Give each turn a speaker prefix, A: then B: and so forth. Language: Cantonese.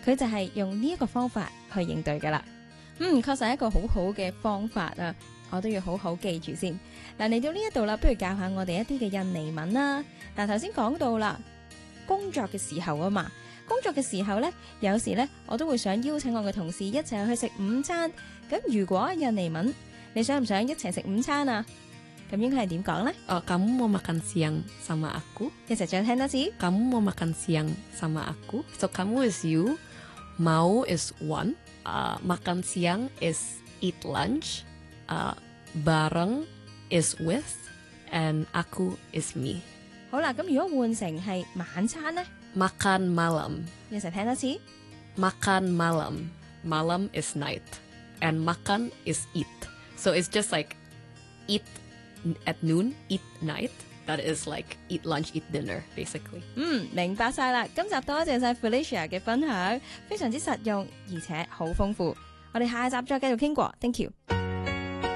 A: 佢就係用呢一個方法去應對噶啦。確實係一個好好嘅方法啊！我都要好好記住先。嗱，嚟到呢一度啦，不如教下我哋一啲嘅印尼文啦。嗱，頭先講到啦，工作嘅時候啊嘛，工作嘅時候呢，有時呢，我都會想邀請我嘅同事一齊去食午餐。咁如果印尼文，你想唔想一齊食午餐啊？咁應該係點講呢
B: ？Kamu mau makan siang sama aku？
A: 一齊再聽多次。
B: Kamu mau makan siang sama aku？ So kamu is you, mau is one, makan siang is eat lunch, bareng is with, and aku is me。
A: 好啦，咁如果換成係晚餐呢？
B: Makan malam。
A: 一齊聽多次。
B: Makan malam. Malam is night, and makan is eat. So it's just like eat at noon, eat night. That is like eat lunch, eat dinner, basically.
A: 明白晒啦。今集多謝晒 Felicia 嘅分享，非常之實用而且好豐富。我哋下一集再繼續傾過。Thank you。